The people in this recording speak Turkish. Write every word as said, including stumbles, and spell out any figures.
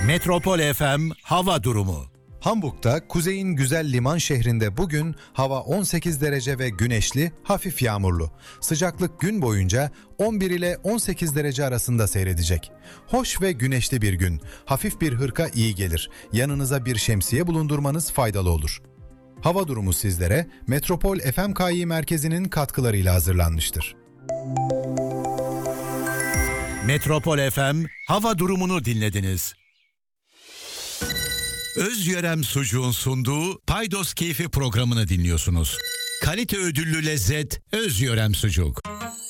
Metropol F M hava durumu. Hamburg'da kuzeyin güzel liman şehrinde bugün hava on sekiz derece ve güneşli, hafif yağmurlu. Sıcaklık gün boyunca on bir ile on sekiz derece arasında seyredecek. Hoş ve güneşli bir gün. Hafif bir hırka iyi gelir. Yanınıza bir şemsiye bulundurmanız faydalı olur. Hava durumu sizlere Metropol F M K İ merkezinin katkılarıyla hazırlanmıştır. Metropol F M hava durumunu dinlediniz. Özyörem Sucuğun sunduğu Paydos Keyfi programını dinliyorsunuz. Kalite ödüllü lezzet Özyörem Sucuk.